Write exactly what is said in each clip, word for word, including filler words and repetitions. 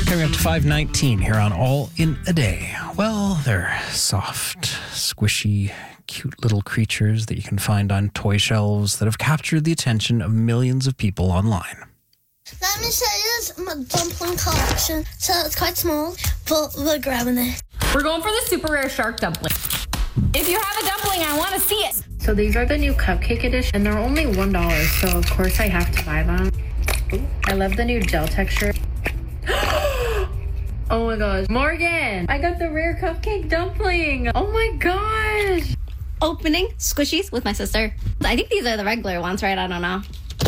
Coming up to five nineteen here on All in a Day. Well, they're soft, squishy, cute little creatures that you can find on toy shelves that have captured the attention of millions of people online. Let me show you this my dumpling collection. So it's quite small, but we're grabbing it. We're going for the super rare shark dumpling. If you have a dumpling, I want to see it. So these are the new cupcake edition, and they're only one dollar, so of course I have to buy them. Ooh, I love the new gel texture. Oh my gosh. Morgan, I got the rare cupcake dumpling. Oh my gosh. Opening squishies with my sister. I think these are the regular ones, right? I don't know.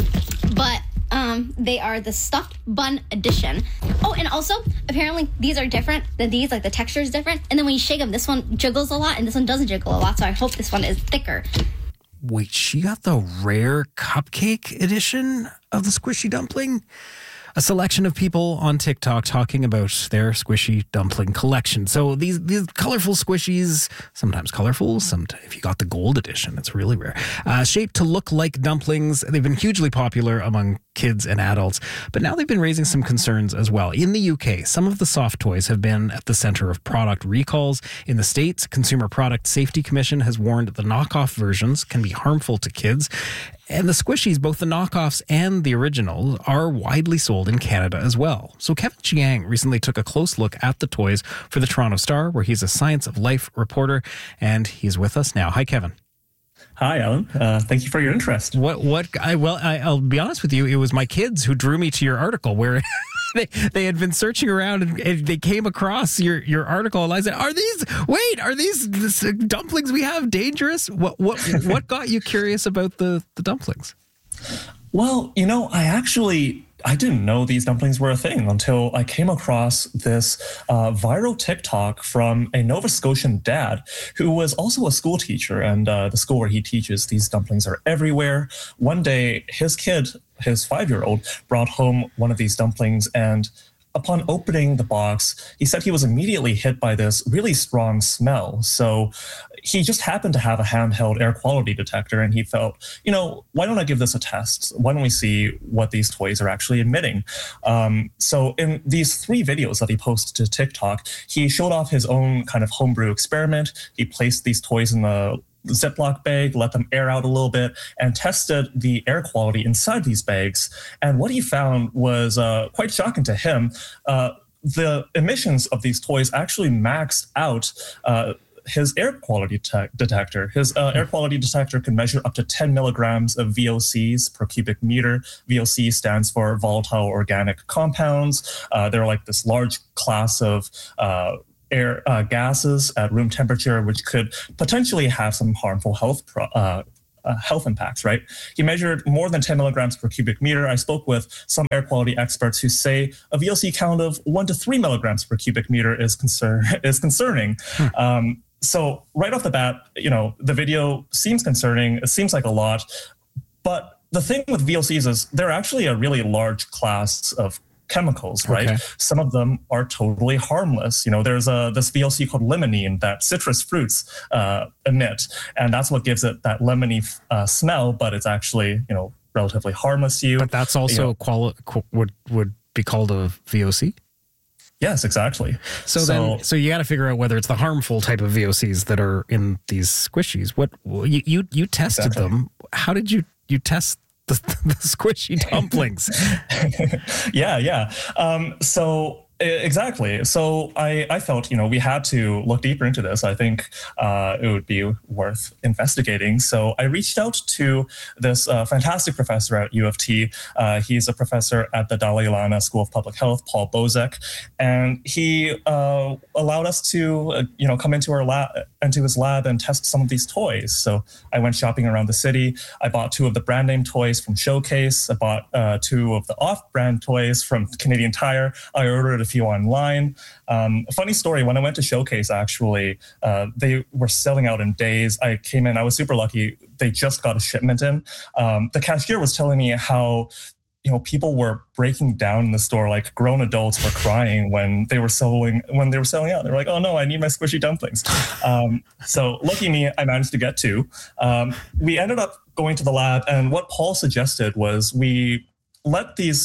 But um, they are the stuffed bun edition. Oh, and also, apparently these are different than these. Like the texture is different. And then when you shake them, this one jiggles a lot and this one doesn't jiggle a lot. So I hope this one is thicker. Wait, she got the rare cupcake edition of the squishy dumpling? A selection of people on TikTok talking about their squishy dumpling collection. So these these colorful squishies, sometimes colorful, sometimes if you got the gold edition, it's really rare. Uh, shaped to look like dumplings, they've been hugely popular among kids and adults, but now they've been raising some concerns as well. In the U K, some of the soft toys have been at the center of product recalls. In the States, Consumer Product Safety Commission has warned that the knockoff versions can be harmful to kids. And the squishies, both the knockoffs and the original, are widely sold in Canada as well. So Kevin Chiang recently took a close look at the toys for the Toronto Star, where he's a Science of Life reporter, and he's with us now. Hi, Kevin. Hi, Alan. Uh, thank you for your interest. What? What? I well, I, I'll be honest with you. It was my kids who drew me to your article, where they they had been searching around and, and they came across your, your article, and I said, "Are these? Wait, are these this, uh, dumplings we have dangerous? What what what got you curious about the the dumplings?" Well, you know, I actually. I didn't know these dumplings were a thing until I came across this uh, viral TikTok from a Nova Scotian dad who was also a school teacher, and uh, the school where he teaches, these dumplings are everywhere. One day, his kid, his five-year-old, brought home one of these dumplings, and upon opening the box, he said he was immediately hit by this really strong smell. So he just happened to have a handheld air quality detector, and he felt, you know, why don't I give this a test? Why don't we see what these toys are actually emitting? Um, so in these three videos that he posted to TikTok, he showed off his own kind of homebrew experiment. He placed these toys in the Ziploc bag, let them air out a little bit, and tested the air quality inside these bags. And what he found was uh, quite shocking to him. Uh, the emissions of these toys actually maxed out uh, his air quality te- detector. His uh, air quality detector can measure up to ten milligrams of V O Cs per cubic meter. V O C stands for volatile organic compounds. Uh, they're like this large class of uh, air uh, gases at room temperature, which could potentially have some harmful health pro- uh, uh, health impacts, right? He measured more than ten milligrams per cubic meter. I spoke with some air quality experts who say a V O C count of one to three milligrams per cubic meter is concern is concerning. Hmm. Um, so right off the bat, you know, the video seems concerning. It seems like a lot, but the thing with V O Cs is they're actually a really large class of chemicals, right? Okay. Some of them are totally harmless. You know, there's a this V O C called limonene that citrus fruits uh, emit, and that's what gives it that lemony uh, smell. But it's actually, you know, relatively harmless to you. But that's also you know, quali- qu- would would be called a V O C. Yes, exactly. So, so then, so you got to figure out whether it's the harmful type of V O Cs that are in these squishies. What you you, you tested exactly. them? How did you you test the, the squishy dumplings? yeah, yeah. Um, so. Exactly. So I, I felt, you know, we had to look deeper into this. I think uh, it would be worth investigating. So I reached out to this uh, fantastic professor at U of T. Uh, he's a professor at the Dalai Lama School of Public Health, Paul Bozek, and he uh, allowed us to, uh, you know, come into our lab, into his lab and test some of these toys. So I went shopping around the city. I bought two of the brand name toys from Showcase. I bought uh, two of the off-brand toys from Canadian Tire. I ordered a few online. Um, a funny story, when I went to Showcase, actually, uh, they were selling out in days. I came in, I was super lucky. They just got a shipment in. Um, the cashier was telling me how, you know, people were breaking down in the store, like grown adults were crying when they were selling, when they were selling out. They were like, oh no, I need my squishy dumplings. Um, so lucky me, I managed to get two. Um, we ended up going to the lab, and what Paul suggested was we let these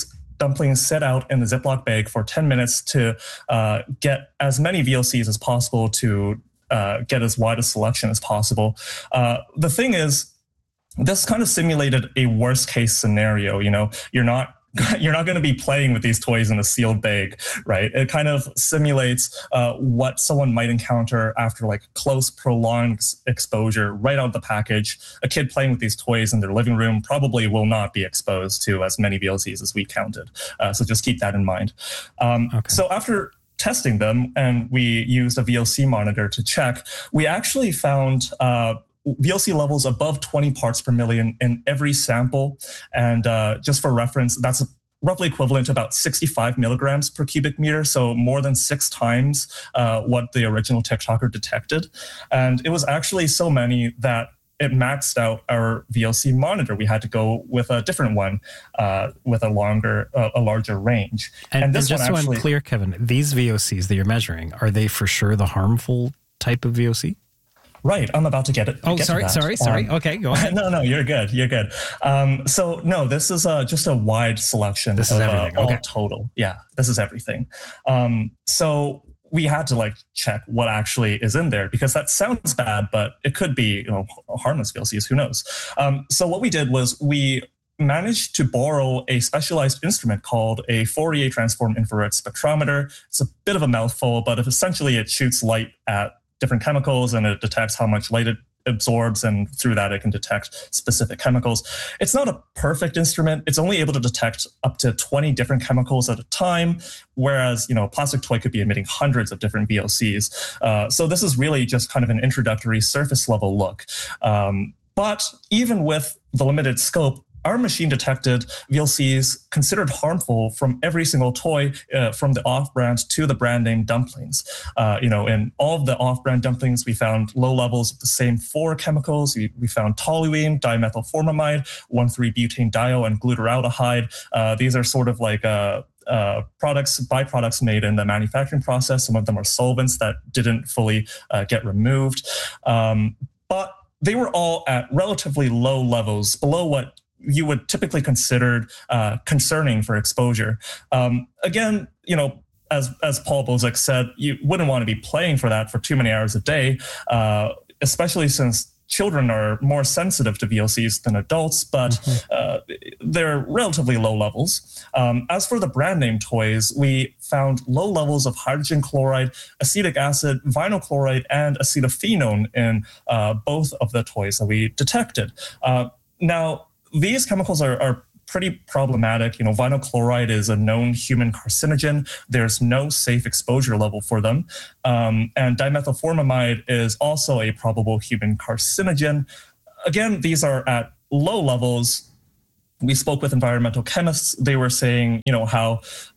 dumplings sit out in the Ziploc bag for ten minutes to uh, get as many V L Cs as possible to uh, get as wide a selection as possible. Uh, the thing is, this kind of simulated a worst case scenario. You know, you're not You're not going to be playing with these toys in a sealed bag, right? It kind of simulates uh, what someone might encounter after like close, prolonged exposure right out of the package. A kid playing with these toys in their living room probably will not be exposed to as many V L Cs as we counted. Uh, so just keep that in mind. Um, okay. So after testing them, and we used a V L C monitor to check, we actually found uh, V L C levels above twenty parts per million in every sample. And uh, just for reference, that's roughly equivalent to about sixty-five milligrams per cubic meter. So more than six times uh, what the original TikToker detected. And it was actually so many that it maxed out our V L C monitor. We had to go with a different one uh, with a longer, uh, a larger range. And, and this and just one actually, so I'm clear, Kevin, these V O Cs that you're measuring, are they for sure the harmful type of V O C? Right, I'm about to get it. Oh, get sorry, sorry, sorry. Um, okay, go ahead. No, no, you're good. You're good. Um, so no, this is uh, just a wide selection. This of, is everything. Uh, okay. all total. Yeah, this is everything. Um, so we had to like check what actually is in there, because that sounds bad, but it could be, you know, harmless V L Cs. Who knows? Um, so what we did was we managed to borrow a specialized instrument called a Fourier transform infrared spectrometer. It's a bit of a mouthful, but essentially it shoots light at different chemicals and it detects how much light it absorbs, and through that it can detect specific chemicals. It's not a perfect instrument. It's only able to detect up to twenty different chemicals at a time, whereas, you know, a plastic toy could be emitting hundreds of different V L Cs. Uh, so this is really just kind of an introductory surface level look. Um, but even with the limited scope, our machine detected V L Cs considered harmful from every single toy, uh, from the off-brand to the brand name dumplings. Uh, you know, in all of the off-brand dumplings, we found low levels of the same four chemicals. We, we found toluene, dimethylformamide, one three butane dio, and glutaraldehyde. Uh, these are sort of like uh, uh, products, byproducts made in the manufacturing process. Some of them are solvents that didn't fully uh, get removed. Um, but they were all at relatively low levels, below what you would typically consider uh, concerning for exposure. Um, again, you know, as as Paul Bozek said, you wouldn't want to be playing for that for too many hours a day, uh, especially since children are more sensitive to V L Cs than adults, but mm-hmm. uh, they're relatively low levels. Um, as for the brand name toys, we found low levels of hydrogen chloride, acetic acid, vinyl chloride, and acetophenone in uh, both of the toys that we detected. Uh, now, these chemicals are, are pretty problematic. You know, vinyl chloride is a known human carcinogen. There's no safe exposure level for them. Um, and dimethylformamide is also a probable human carcinogen. Again, these are at low levels. We spoke with environmental chemists. They were saying, you know, how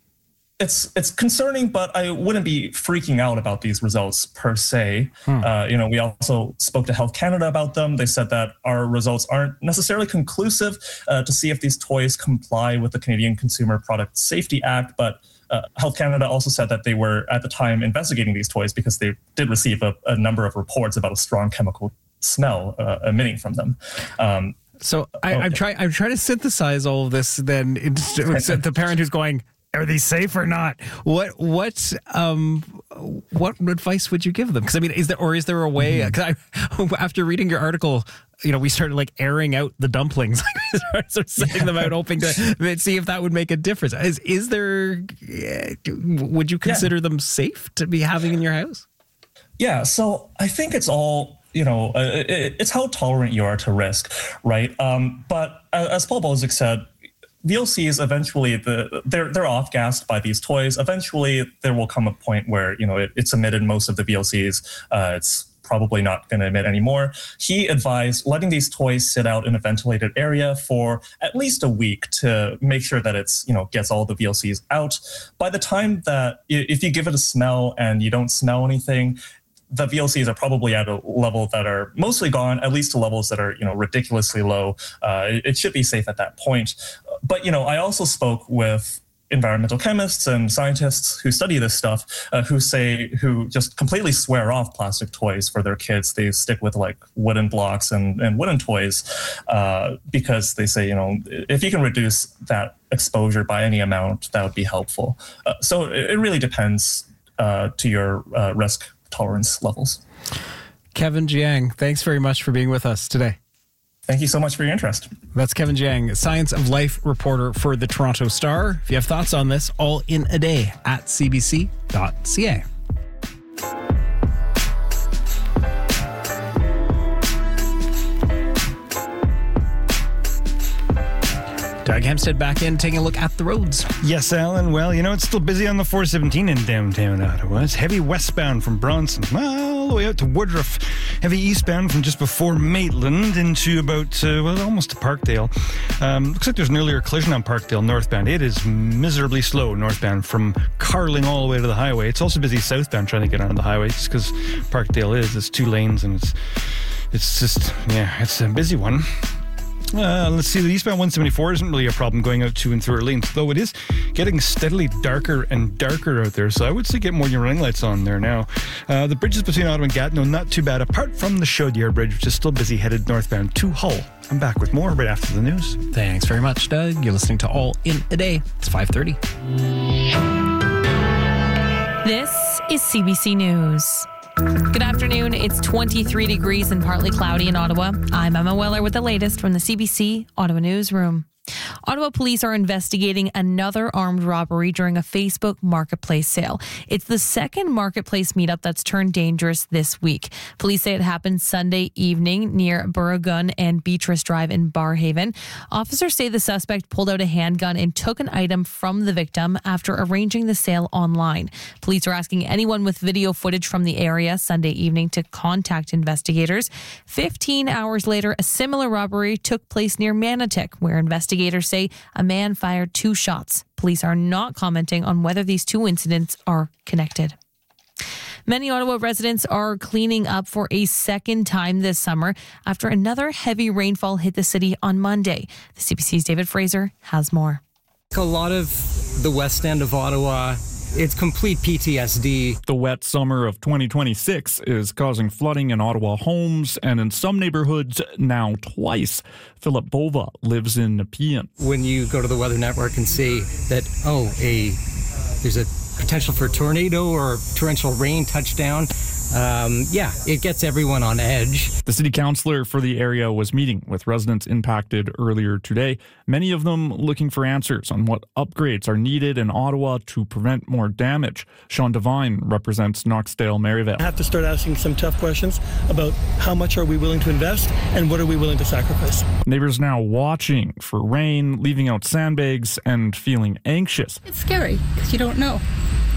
It's it's concerning, but I wouldn't be freaking out about these results per se. Hmm. Uh, you know, we also spoke to Health Canada about them. They said that our results aren't necessarily conclusive uh, to see if these toys comply with the Canadian Consumer Product Safety Act, but uh, Health Canada also said that they were at the time investigating these toys because they did receive a, a number of reports about a strong chemical smell uh, emitting from them. Um, so I, okay. I'm trying I'm trying to synthesize all of this. Then into the parent who's going, are these safe or not? What what um what advice would you give them? Because I mean, is there or is there a way? Because I, after reading your article, you know, we started like airing out the dumplings, like sort of setting yeah. them out, hoping to see if that would make a difference. Is is there? Would you consider yeah. them safe to be having in your house? Yeah. So I think it's all. You know, uh, it, it's how tolerant you are to risk, right? Um, but as Paul Bozek said, V L Cs eventually the they're they're off gassed by these toys. Eventually, there will come a point where you know it, it's emitted most of the V L Cs. Uh, it's probably not going to emit anymore. He advised letting these toys sit out in a ventilated area for at least a week to make sure that it's you know gets all the V L Cs out. By the time that if you give it a smell and you don't smell anything, the V L Cs are probably at a level that are mostly gone, at least to levels that are, you know, ridiculously low. Uh, it, it should be safe at that point. But, you know, I also spoke with environmental chemists and scientists who study this stuff uh, who say, who just completely swear off plastic toys for their kids. They stick with like wooden blocks and, and wooden toys uh, because they say, you know, if you can reduce that exposure by any amount, that would be helpful. Uh, so it, it really depends uh, to your uh, risk tolerance levels. Kevin Jiang, thanks very much for being with us today. Thank you so much for your interest. That's Kevin Jiang, Science of Life reporter for the Toronto Star. If you have thoughts on this, all in a day at c b c dot c a. Doug Hempstead back in, taking a look at the roads. Yes, Alan. Well, you know, it's still busy on the four seventeen in downtown Ottawa. It's heavy westbound from Bronson, well, all the way out to Woodruff. Heavy eastbound from just before Maitland into about, uh, well, almost to Parkdale. Um, looks like there's an earlier collision on Parkdale northbound. It is miserably slow northbound from Carling all the way to the highway. It's also busy southbound trying to get onto the highway just because Parkdale is. It's two lanes and it's, it's just, yeah, it's a busy one. Uh, let's see, the eastbound one seventy-four isn't really a problem going out to and through our lanes, though it is getting steadily darker and darker out there, so I would say get more of your running lights on there now. Uh, the bridges between Ottawa and Gatineau, not too bad, apart from the Chaudière Bridge, which is still busy headed northbound to Hull. I'm back with more right after the news. Thanks very much, Doug. You're listening to All in a Day. It's five thirty. This is C B C News. Good afternoon. It's twenty-three degrees and partly cloudy in Ottawa. I'm Emma Weller with the latest from the C B C Ottawa Newsroom. Ottawa police are investigating another armed robbery during a Facebook marketplace sale. It's the second marketplace meetup that's turned dangerous this week. Police say it happened Sunday evening near Burragun and Beatrice Drive in Barrhaven. Officers say the suspect pulled out a handgun and took an item from the victim after arranging the sale online. Police are asking anyone with video footage from the area Sunday evening to contact investigators. Fifteen hours later, a similar robbery took place near Manotick, where investigators say a man fired two shots. Police are not commenting on whether these two incidents are connected. Many Ottawa residents are cleaning up for a second time this summer after another heavy rainfall hit the city on Monday. The C B C's David Fraser has more. A lot of the west end of Ottawa, it's complete P T S D. The wet summer of twenty twenty-six is causing flooding in Ottawa homes and in some neighborhoods now twice. Philip Bova lives in Nepean. When you go to the Weather Network and see that, oh, a there's a potential for tornado or torrential rain touchdown, um, yeah, it gets everyone on edge. The city councillor for the area was meeting with residents impacted earlier today, many of them looking for answers on what upgrades are needed in Ottawa to prevent more damage. Sean Devine represents Knoxdale Maryvale. I have to start asking some tough questions about how much are we willing to invest and what are we willing to sacrifice. Neighbors now watching for rain, leaving out sandbags and feeling anxious. It's scary because you don't know.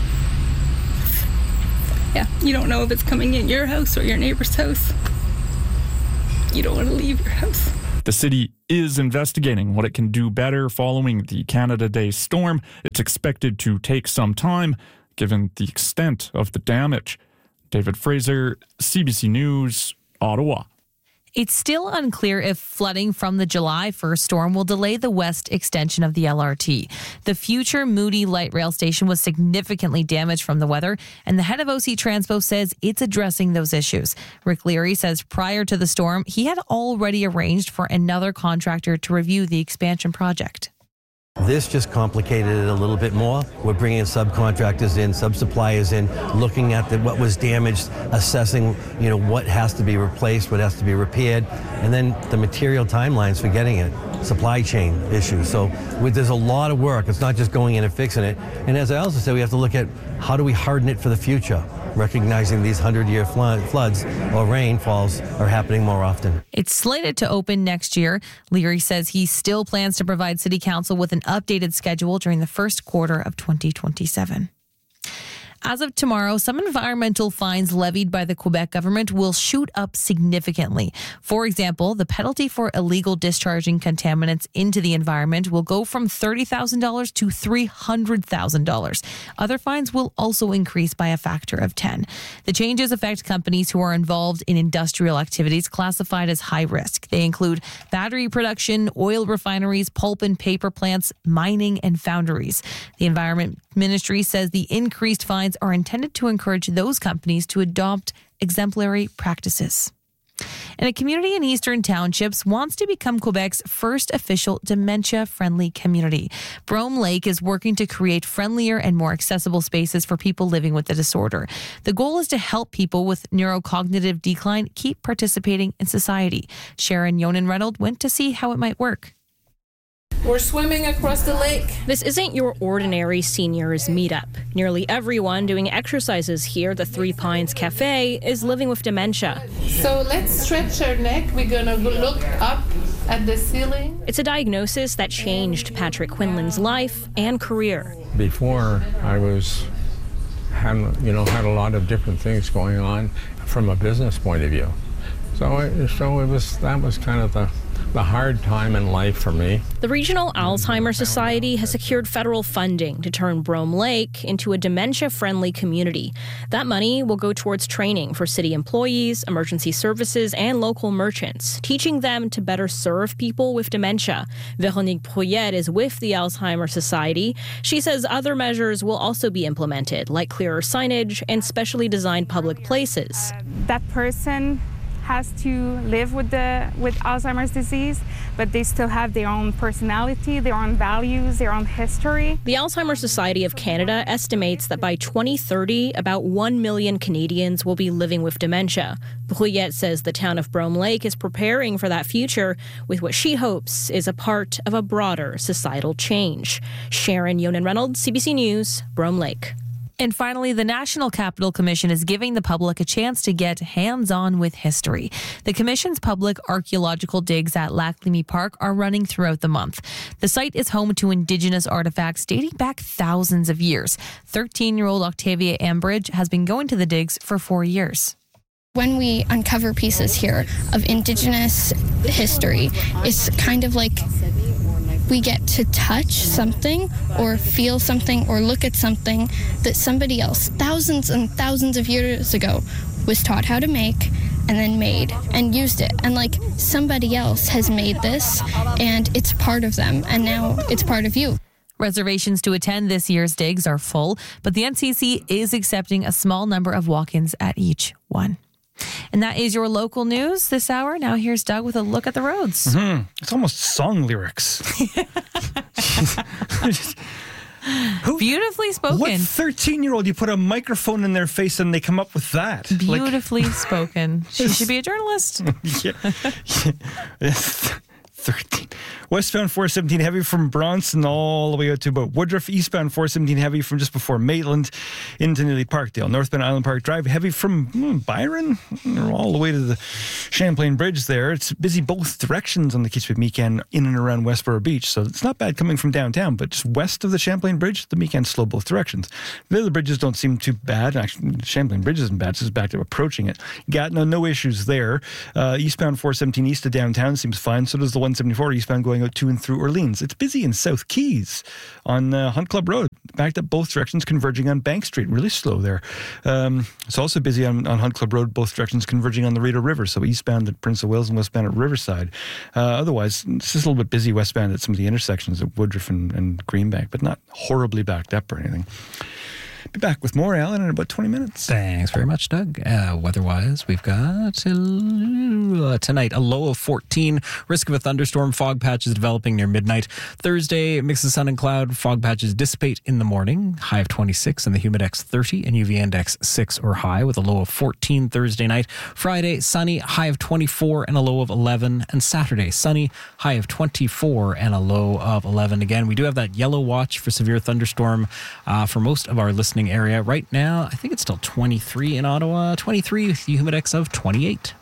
Yeah, you don't know if it's coming in your house or your neighbor's house. You don't want to leave your house. The city is investigating what it can do better following the Canada Day storm. It's expected to take some time, given the extent of the damage. David Fraser, C B C News, Ottawa. It's still unclear if flooding from the July first storm will delay the west extension of the L R T. The future Moody Light Rail Station was significantly damaged from the weather, and the head of O C Transpo says it's addressing those issues. Rick Leary says prior to the storm, he had already arranged for another contractor to review the expansion project. This just complicated it a little bit more. We're bringing subcontractors in, sub-suppliers in, looking at the, what was damaged, assessing, you know, what has to be replaced, what has to be repaired, and then the material timelines for getting it, supply chain issues. So with, there's a lot of work. It's not just going in and fixing it. And as I also said, we have to look at how do we harden it for the future, recognizing these hundred-year flood, floods or rainfalls are happening more often. It's slated to open next year. Leary says he still plans to provide City Council with an updated schedule during the first quarter of twenty twenty-seven. As of tomorrow, some environmental fines levied by the Quebec government will shoot up significantly. For example, the penalty for illegal discharging contaminants into the environment will go from thirty thousand dollars to three hundred thousand dollars. Other fines will also increase by a factor of ten. The changes affect companies who are involved in industrial activities classified as high risk. They include battery production, oil refineries, pulp and paper plants, mining, and foundries. The Environment Ministry says the increased fines are intended to encourage those companies to adopt exemplary practices. And a community in Eastern Townships wants to become Quebec's first official dementia-friendly community. Brome Lake is working to create friendlier and more accessible spaces for people living with the disorder. The goal is to help people with neurocognitive decline keep participating in society. Sharon Yonan-Reynolds went to see how it might work. We're swimming across the lake. This isn't your ordinary seniors meetup. Nearly everyone doing exercises here at the Three Pines Cafe is living with dementia. So let's stretch our neck. We're gonna look up at the ceiling. It's a diagnosis that changed Patrick Quinlan's life and career. Before, I was had you know had a lot of different things going on from a business point of view. So it, so it was that was kind of the. the hard time in life for me. The Regional Alzheimer's Society has secured federal funding to turn Brome Lake into a dementia-friendly community. That money will go towards training for city employees, emergency services, and local merchants, teaching them to better serve people with dementia. Véronique Brouillette is with the Alzheimer's Society. She says other measures will also be implemented, like clearer signage and specially designed public places. That person has to live with the with Alzheimer's disease, but they still have their own personality, their own values, their own history. The Alzheimer's Society of Canada estimates that by twenty thirty, about one million Canadians will be living with dementia. Brouillette says the town of Brome Lake is preparing for that future with what she hopes is a part of a broader societal change. Sharon Yonan-Reynolds, C B C News, Brome Lake. And finally, the National Capital Commission is giving the public a chance to get hands-on with history. The Commission's public archaeological digs at Lac Limy Park are running throughout the month. The site is home to Indigenous artifacts dating back thousands of years. thirteen-year-old Octavia Ambridge has been going to the digs for four years. When we uncover pieces here of Indigenous history, it's kind of like we get to touch something or feel something or look at something that somebody else, thousands and thousands of years ago, was taught how to make and then made and used it. And like somebody else has made this and it's part of them and now it's part of you. Reservations to attend this year's digs are full, but the N C C is accepting a small number of walk-ins at each one. And that is your local news this hour. Now here's Doug with a look at the roads. Mm-hmm. It's almost song lyrics. Beautifully spoken. What thirteen-year-old, you put a microphone in their face and they come up with that? Beautifully like, spoken. She should be a journalist. yeah. yeah. thirteen. Westbound four seventeen heavy from Bronson all the way out to about Woodruff. Eastbound four seventeen heavy from just before Maitland into nearly Parkdale. Northbound Island Park Drive heavy from hmm, Byron all the way to the Champlain Bridge there. It's busy both directions on the Kitchener-Meekan in and around Westboro Beach. So it's not bad coming from downtown, but just west of the Champlain Bridge, the Meekan's slow both directions. The other bridges don't seem too bad. Actually, the Champlain Bridge isn't bad. It's just back to approaching it. Got no, no issues there. Uh, eastbound four seventeen east of downtown seems fine. So does the one seventy-four eastbound going out to and through Orleans. It's busy in South Keys on uh, Hunt Club Road, backed up both directions, converging on Bank Street. Really slow there. Um, it's also busy on, on Hunt Club Road, both directions converging on the Rideau River, so eastbound at Prince of Wales and westbound at Riverside. Uh, otherwise, it's just a little bit busy westbound at some of the intersections at Woodruff and, and Greenbank, but not horribly backed up or anything. Be back with more, Alan, in about twenty minutes. Thanks very much, Doug. Uh, weather-wise, we've got uh, tonight a low of fourteen. Risk of a thunderstorm. Fog patches developing near midnight. Thursday, mix of sun and cloud. Fog patches dissipate in the morning. High of twenty-six and the humidex thirty and U V index six or high with a low of fourteen Thursday night. Friday, sunny. High of twenty-four and a low of eleven. And Saturday, sunny. High of twenty-four and a low of eleven. Again, we do have that yellow watch for severe thunderstorm uh, for most of our listening area. Right now, I think it's still twenty-three in Ottawa, twenty-three with the humidex of twenty-eight.